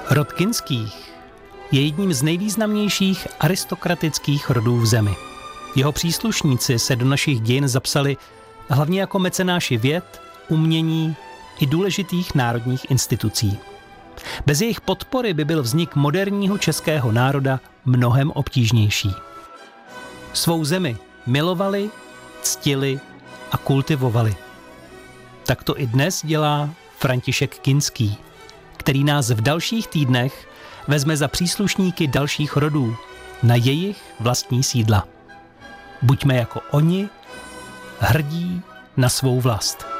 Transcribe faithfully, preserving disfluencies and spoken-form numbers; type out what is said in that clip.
Rod Kinských je jedním z nejvýznamnějších aristokratických rodů v zemi. Jeho příslušníci se do našich dějin zapsali hlavně jako mecenáši věd, umění i důležitých národních institucí. Bez jejich podpory by byl vznik moderního českého národa mnohem obtížnější. Svou zemi milovali, ctili a kultivovali. Tak to i dnes dělá František Kinský, který nás v dalších týdnech vezme za příslušníky dalších rodů na jejich vlastní sídla. Buďme jako oni, hrdí na svou vlast.